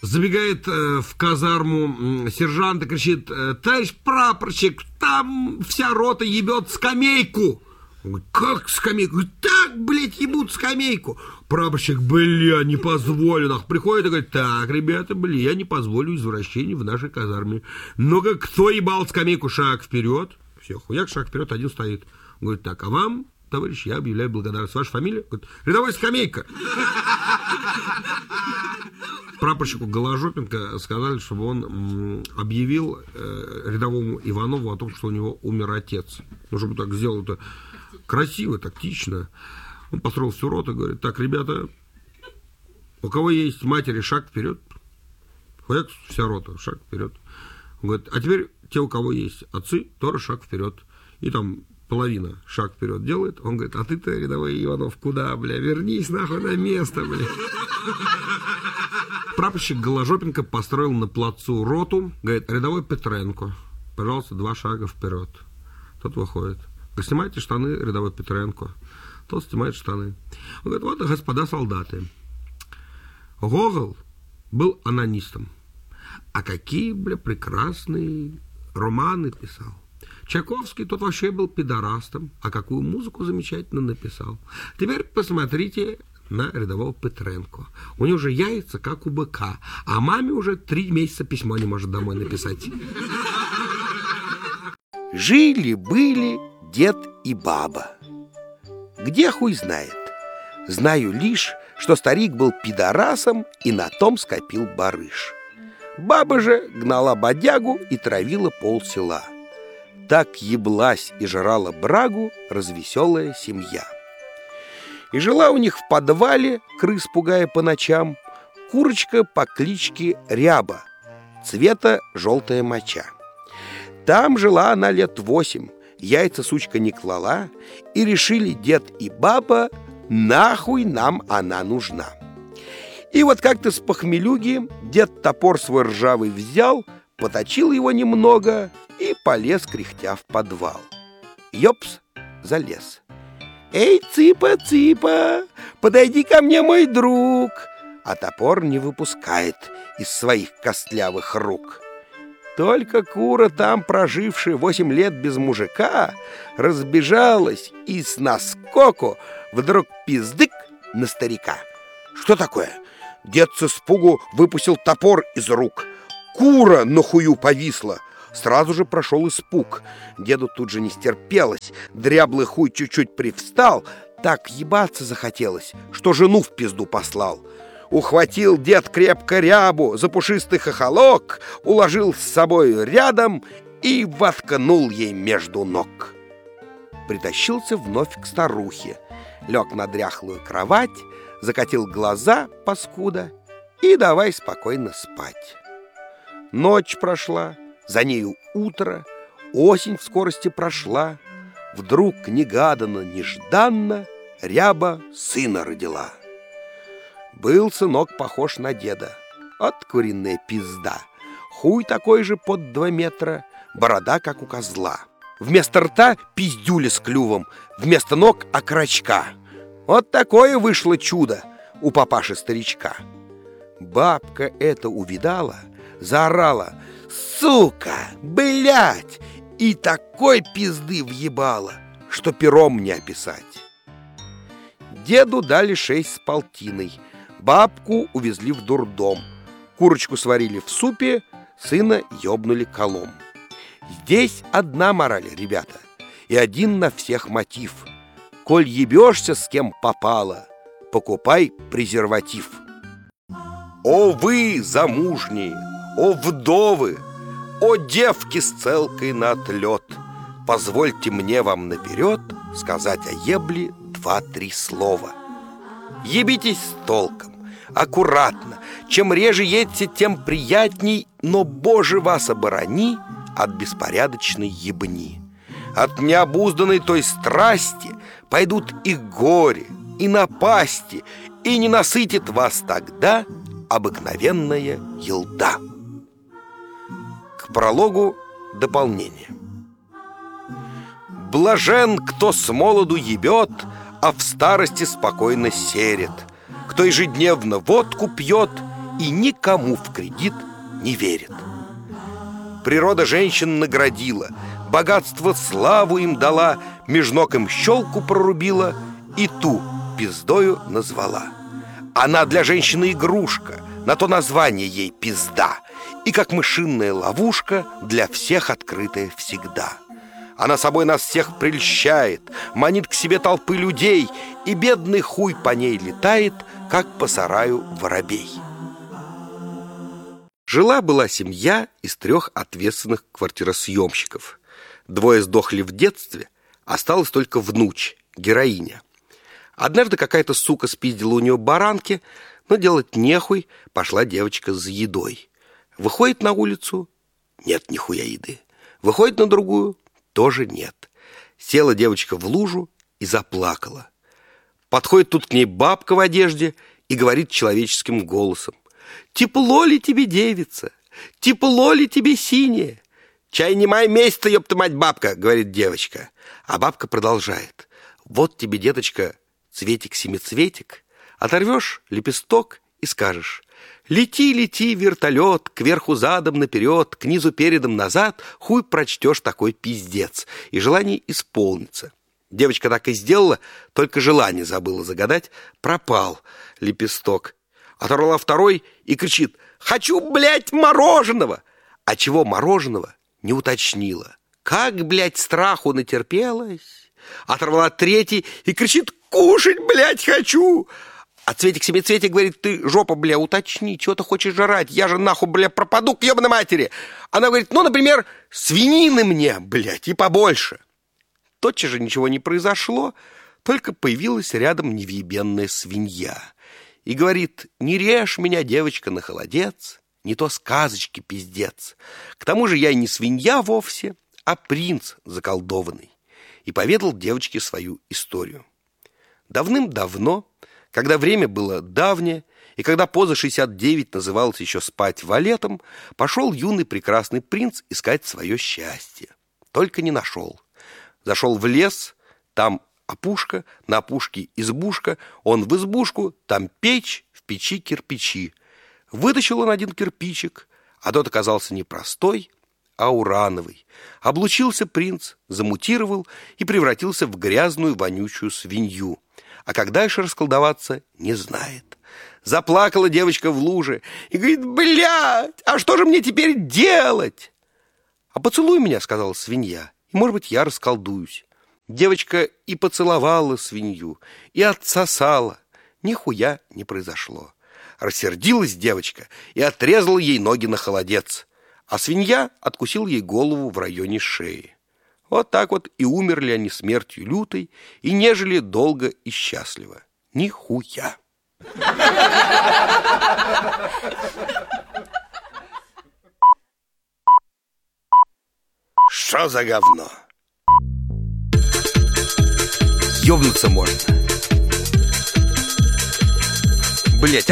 Забегает в казарму сержант и кричит: товарищ прапорщик, там вся рота ебет скамейку. Он говорит: как скамейку? Говорит: так, блядь, ебут скамейку. Прапорщик: бля, не позволю. Приходит и говорит: так, ребята, бля, я не позволю извращений в нашей казарме. Ну-ка, кто ебал скамейку, шаг вперед. Все, хуяк, шаг вперед, один стоит. Он говорит: так, а вам, товарищ, я объявляю благодарность. Ваша фамилия? Говорит: рядовой Скамейка. Прапорщику Голожопенко сказали, чтобы он объявил рядовому Иванову о том, что у него умер отец. Ну, чтобы так сделал это красиво, тактично. Он построил всю роту и говорит: так, ребята, у кого есть матери, шаг вперед. Хуяк, вся рота, шаг вперед. Он говорит: а теперь те, у кого есть отцы, тоже шаг вперед. И там половина шаг вперед делает. Он говорит: а ты-то, рядовой Иванов, куда, бля? Вернись нахуй на место, бля. Прапорщик Голожопенко построил на плацу роту. Говорит: рядовой Петренко, пожалуйста, 2 шага вперед. Тот выходит. Снимайте штаны, рядовой Петренко. Тот снимает штаны. Он говорит: вот, господа солдаты, Гогол был анонистом. А какие, бля, прекрасные романы писал. Чайковский, тот вообще был пидорастом. А какую музыку замечательно написал. Теперь посмотрите на рядового Петренко. У него же яйца, как у быка. А маме уже 3 месяца письмо не может домой написать. Жили-были дед и баба. Где хуй знает. Знаю лишь, что старик был пидорасом и на том скопил барыш. Баба же гнала бодягу и травила полсела. Так еблась и жрала брагу развеселая семья. И жила у них в подвале, крыс пугая по ночам, курочка по кличке Ряба, цвета желтая моча. Там жила она лет 8, яйца сучка не клала, и решили дед и баба: нахуй нам она нужна. И вот как-то с похмелюги дед топор свой ржавый взял, поточил его немного и полез кряхтя в подвал. Ёпс, залез. «Эй, цыпа-цыпа, подойди ко мне, мой друг!» А топор не выпускает из своих костлявых рук. Только кура, там прожившая 8 лет без мужика, разбежалась и с наскоку вдруг пиздык на старика. Что такое? Дед с испугу выпустил топор из рук. Кура на хую повисла. Сразу же прошел испуг. Деду тут же не стерпелось. Дряблый хуй чуть-чуть привстал. Так ебаться захотелось, что жену в пизду послал. Ухватил дед крепко Рябу за пушистый хохолок, уложил с собой рядом и воткнул ей между ног. Притащился вновь к старухе, лег на дряхлую кровать, закатил глаза, паскуда, и давай спокойно спать. Ночь прошла, за нею утро, осень в скорости прошла. Вдруг негаданно-нежданно Ряба сына родила. Был сынок похож на деда, от куриная пизда. Хуй такой же под 2 метра, борода, как у козла. Вместо рта пиздюля с клювом, вместо ног окорочка. Вот такое вышло чудо у папаши-старичка. Бабка это увидала, заорала: «Сука, блядь!» И такой пизды въебала, что пером не описать. Деду дали 6 с полтиной, бабку увезли в дурдом, курочку сварили в супе, сына ёбнули колом. Здесь одна мораль, ребята, и один на всех мотив. Коль ебешься с кем попало, покупай презерватив. О вы, замужние, о вдовы, о девки с целкой на отлет, позвольте мне вам наперед сказать о ебле 2-3 слова. Ебитесь с толком, аккуратно. Чем реже едьте, тем приятней, но, Боже, вас оборони от беспорядочной ебни. От необузданной той страсти пойдут и горе, и напасти, и не насытит вас тогда обыкновенная елда. К прологу дополнение. Блажен, кто с молоду ебет, а в старости спокойно серет, кто ежедневно водку пьет и никому в кредит не верит. Природа женщин наградила, богатство славу им дала, меж ног им щелку прорубила и ту пиздою назвала. Она для женщины игрушка, на то название ей пизда, и как мышиная ловушка для всех открытая всегда. Она собой нас всех прельщает, манит к себе толпы людей, и бедный хуй по ней летает, как по сараю воробей. Жила-была семья из 3 ответственных квартиросъемщиков. 2 сдохли в детстве, осталась только внучь, героиня. Однажды какая-то сука спиздила у нее баранки, но делать нехуй, пошла девочка за едой. Выходит на улицу, нет нихуя еды. Выходит на другую, тоже нет. Села девочка в лужу и заплакала. Подходит тут к ней бабка в одежде и говорит человеческим голосом: «Тепло ли тебе, девица? Тепло ли тебе, синее?» «Чай не май месяц-то, ёпта мать, бабка», — говорит девочка. А бабка продолжает: «Вот тебе, деточка, цветик-семицветик, оторвешь лепесток и скажешь: лети, лети, вертолет, кверху задом наперед, к низу передом назад, хуй прочтешь такой пиздец, и желание исполнится». Девочка так и сделала, только желание забыла загадать, пропал лепесток. Оторвала 2 и кричит: «Хочу, блядь, мороженого!» А чего мороженого, не уточнила. Как, блядь, страху натерпелась. Оторвала 3 и кричит: «Кушать, блядь, хочу!» А Цветик-семицветик говорит: «Ты, жопа, бля, уточни, чего ты хочешь жрать? Я же нахуй, бля, пропаду к ебаной матери!» Она говорит: «Ну, например, свинины мне, блядь, и побольше». Тотчас же ничего не произошло, только появилась рядом невъебенная свинья. И говорит: «Не режь меня, девочка, на холодец, не то сказочки пиздец. К тому же я и не свинья вовсе, а принц заколдованный». И поведал девочке свою историю. Давным-давно, когда время было давнее, и когда поза 69 называлось еще спать валетом, пошел юный прекрасный принц искать свое счастье. Только не нашел. Зашел в лес, там опушка, на опушке избушка, он в избушку, там печь, в печи кирпичи. Вытащил он 1 кирпичик, а тот оказался не простой, а урановый. Облучился принц, замутировал и превратился в грязную вонючую свинью. А как дальше расколдоваться, не знает. Заплакала девочка в луже и говорит: «Блядь, а что же мне теперь делать?» «А поцелуй меня», — сказала свинья, — «и, может быть, я расколдуюсь». Девочка и поцеловала свинью, и отсосала. Нихуя не произошло. Рассердилась девочка и отрезала ей ноги на холодец, а свинья откусила ей голову в районе шеи. Вот так вот и умерли они смертью лютой, и не жили долго и счастливо. Нихуя. Что за говно? Ёбнуться можно. Блять.